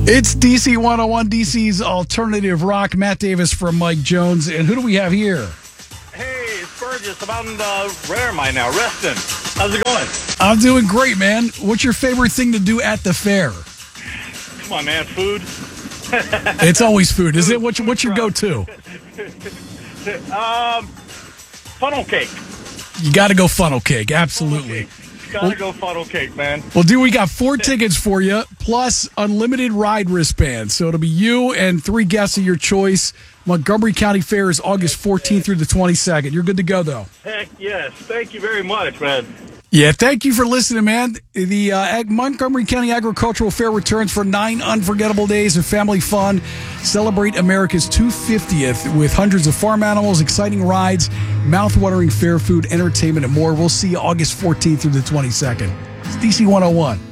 It's DC 101, DC's alternative rock. Matt Davis from Mike Jones. And who do we have here? Hey, it's Burgess. I'm out in Raremine now, resting. How's it going? I'm doing great, man. What's your favorite thing to do at the fair? Come on, man. Food. It's always food. Is it? What's your go-to? Funnel cake. You got to go funnel cake. Absolutely. Gotta go funnel cake, man. Well, dude, we got 4 tickets for you, plus unlimited ride wristbands. So it'll be you and 3 guests of your choice. Montgomery County Fair is August 14th through the 22nd. You're good to go, though. Heck yes. Thank you very much, man. Yeah, thank you for listening, man. The Montgomery County Agricultural Fair returns for 9 unforgettable days of family fun. Celebrate America's 250th with hundreds of farm animals, exciting rides, mouth-watering fair food, entertainment, and more. We'll see you August 14th through the 22nd. It's DC 101.